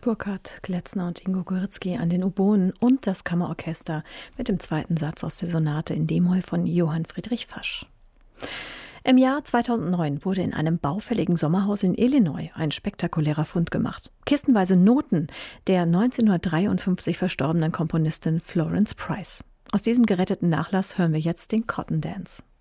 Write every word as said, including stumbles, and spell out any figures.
Burkhard Gletzner und Ingo Goritzky an den Oboen und das Kammerorchester mit dem zweiten Satz aus der Sonate in D-Moll von Johann Friedrich Fasch. Im Jahr zweitausendneun wurde in einem baufälligen Sommerhaus in Illinois ein spektakulärer Fund gemacht. Kistenweise Noten der neunzehnhundertdreiundfünfzig verstorbenen Komponistin Florence Price. Aus diesem geretteten Nachlass hören wir jetzt den Cotton Dance.